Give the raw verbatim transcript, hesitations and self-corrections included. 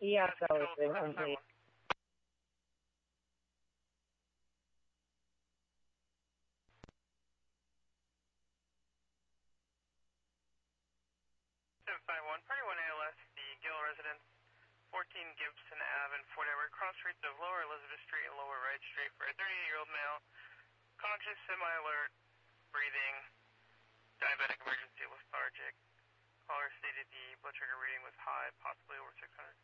Yeah, so it's only. seven five one, Party one A L S, the Gill residence, fourteen Gibson Ave in Fort Edward, cross streets of Lower Elizabeth Street and Lower Wright Street for a thirty-eight-year-old male, conscious, semi-alert, breathing, diabetic emergency, lethargic. Caller stated the blood sugar reading was high, possibly over six hundred.